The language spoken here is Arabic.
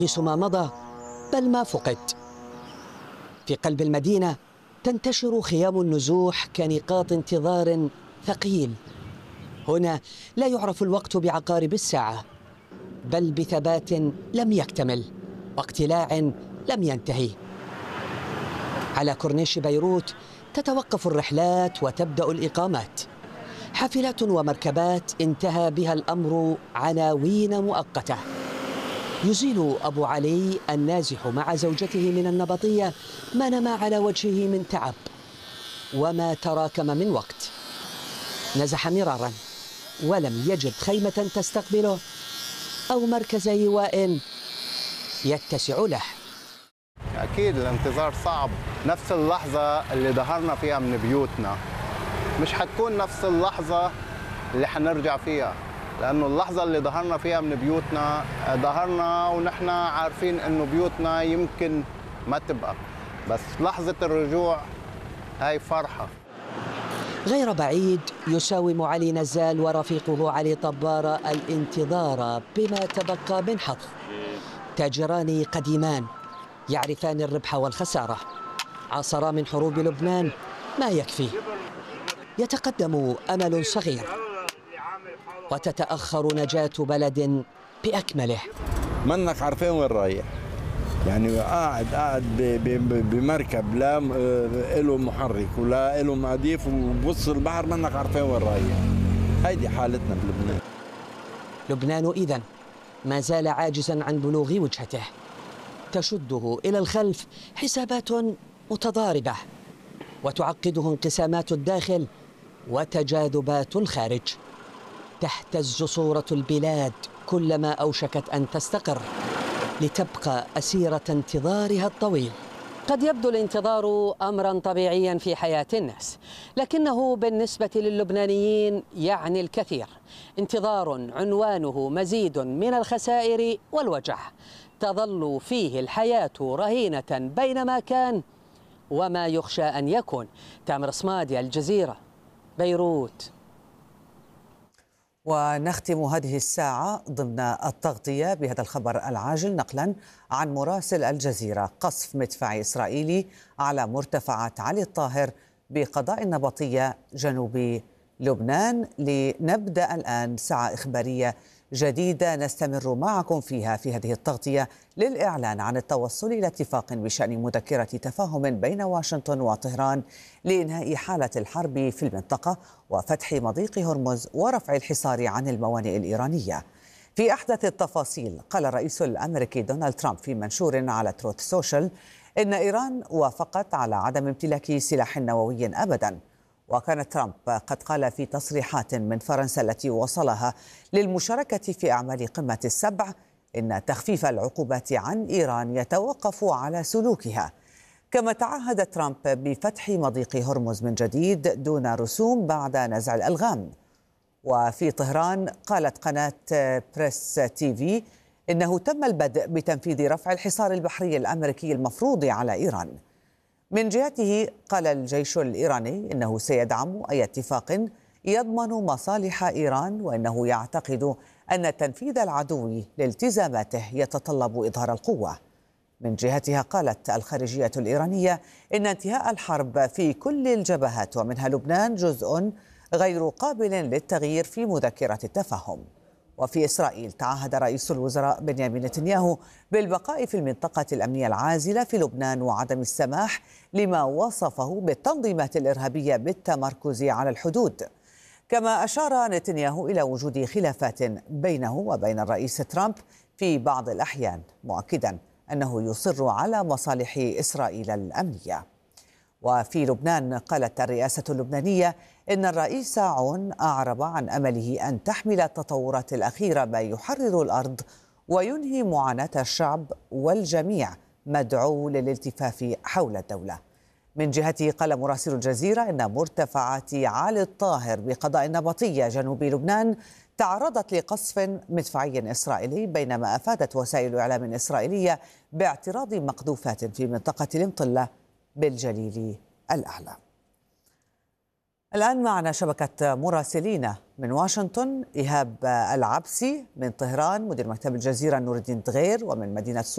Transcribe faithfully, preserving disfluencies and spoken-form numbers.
ما مضى بل ما فقد. في قلب المدينة تنتشر خيام النزوح كنقاط انتظار ثقيل. هنا لا يعرف الوقت بعقارب الساعة بل بثبات لم يكتمل واقتلاع لم ينتهي. على كورنيش بيروت تتوقف الرحلات وتبدأ الإقامات. حافلات ومركبات انتهى بها الأمر عناوين مؤقتة. يزيل أبو علي النازح مع زوجته من النبطية ما نما على وجهه من تعب وما تراكم من وقت. نزح مرارا ولم يجد خيمة تستقبله أو مركز إيواء يتسع له. أكيد الانتظار صعب. نفس اللحظة اللي ظهرنا فيها من بيوتنا مش حتكون نفس اللحظة اللي حنرجع فيها، لأنه اللحظة اللي ظهرنا فيها من بيوتنا ظهرنا ونحن عارفين إنه بيوتنا يمكن ما تبقى، بس لحظة الرجوع هاي فرحة. غير بعيد يساوم علي نزال ورفيقه علي طبار الانتظار بما تبقى من حظ. تاجران قديمان يعرفان الربح والخسارة، عاصرا من حروب لبنان ما يكفي. يتقدم أمل صغير وتتأخر نجاة بلد بأكمله. منك عارفين وين رايح، يعني قاعد قاعد بمركب لا له محرك ولا له مضيف وبص البحر، منك عارفين وين رايح. هيدي حالتنا بلبنان. لبنان إذن ما زال عاجزا عن بلوغ وجهته، تشده إلى الخلف حسابات متضاربة وتعقده انقسامات الداخل وتجاذبات الخارج. تهتز صورة البلاد كلما أوشكت أن تستقر لتبقى أسيرة انتظارها الطويل. قد يبدو الانتظار أمرا طبيعيا في حياة الناس، لكنه بالنسبة للبنانيين يعني الكثير. انتظار عنوانه مزيد من الخسائر والوجع، تظل فيه الحياة رهينة بين ما كان وما يخشى أن يكون. تامر صمادي، الجزيرة، بيروت. ونختم هذه الساعة ضمن التغطية بهذا الخبر العاجل نقلا عن مراسل الجزيرة: قصف مدفعي إسرائيلي على مرتفعات علي الطاهر بقضاء النبطية جنوب لبنان. لنبدأ الآن ساعة إخبارية جديدة نستمر معكم فيها في هذه التغطية للإعلان عن التوصل إلى اتفاق بشأن مذكرة تفاهم بين واشنطن وطهران لإنهاء حالة الحرب في المنطقة وفتح مضيق هرمز ورفع الحصار عن الموانئ الإيرانية. في أحدث التفاصيل، قال الرئيس الأمريكي دونالد ترامب في منشور على تروث سوشيال إن إيران وافقت على عدم امتلاك سلاح نووي أبداً. وكان ترامب قد قال في تصريحات من فرنسا التي وصلها للمشاركة في أعمال قمة السبع إن تخفيف العقوبات عن إيران يتوقف على سلوكها. كما تعهد ترامب بفتح مضيق هرمز من جديد دون رسوم بعد نزع الألغام. وفي طهران قالت قناة بريس تي في إنه تم البدء بتنفيذ رفع الحصار البحري الأمريكي المفروض على إيران. من جهته قال الجيش الإيراني إنه سيدعم أي اتفاق يضمن مصالح إيران، وإنه يعتقد أن تنفيذ العدو لالتزاماته يتطلب إظهار القوة. من جهتها قالت الخارجية الإيرانية إن انتهاء الحرب في كل الجبهات ومنها لبنان جزء غير قابل للتغيير في مذكرة التفاهم. وفي إسرائيل تعهد رئيس الوزراء بنيامين نتنياهو بالبقاء في المنطقة الأمنية العازلة في لبنان وعدم السماح لما وصفه بالتنظيمات الإرهابية بالتمركز على الحدود. كما أشار نتنياهو إلى وجود خلافات بينه وبين الرئيس ترامب في بعض الأحيان، مؤكدا أنه يصر على مصالح إسرائيل الأمنية. وفي لبنان قالت الرئاسة اللبنانية إن الرئيس عون أعرب عن أمله أن تحمل التطورات الأخيرة ما يحرر الأرض وينهي معاناة الشعب، والجميع مدعو للالتفاف حول الدولة. من جهته قال مراسل الجزيرة إن مرتفعات علي الطاهر بقضاء النبطية جنوب لبنان تعرضت لقصف مدفعي إسرائيلي، بينما أفادت وسائل إعلام إسرائيلية باعتراض مقذوفات في منطقة المطلة بالجليل الأعلى. الآن معنا شبكة مراسلين من واشنطن: إيهاب العبسي، من طهران مدير مكتب الجزيرة نور الدين دغير، ومن مدينة